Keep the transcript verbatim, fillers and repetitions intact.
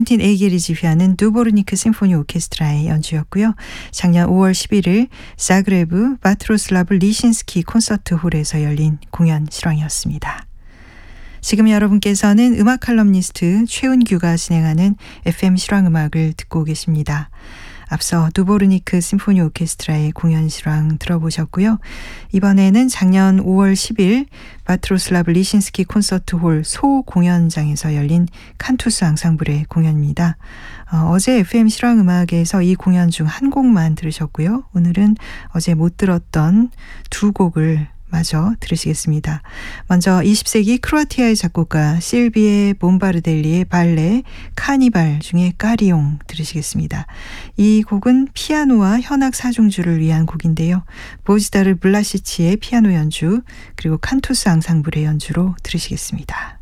틴 에이겔이 지휘하는 두보르니크 심포니 오케스트라의 연주였고요. 작년 오월 십일일 자그레브 바트로슬라브 리신스키 콘서트홀에서 열린 공연 실황이었습니다. 지금 여러분께서는 음악 칼럼니스트 최은규가 진행하는 에프엠 실황음악을 듣고 계십니다. 앞서 두보르니크 심포니 오케스트라의 공연 실황 들어보셨고요. 이번에는 작년 오월 십일 바트로슬라브 리신스키 콘서트홀 소 공연장에서 열린 칸투스 앙상블의 공연입니다. 어, 어제 에프엠 실황음악에서 이 공연 중 한 곡만 들으셨고요. 오늘은 어제 못 들었던 두 곡을 마저 들으시겠습니다. 먼저 이십 세기 크로아티아의 작곡가 실비에 몬바르델리의 발레 카니발 중에 까리옹 들으시겠습니다. 이 곡은 피아노와 현악 사중주를 위한 곡인데요. 보지다르 블라시치의 피아노 연주 그리고 칸투스 앙상블의 연주로 들으시겠습니다.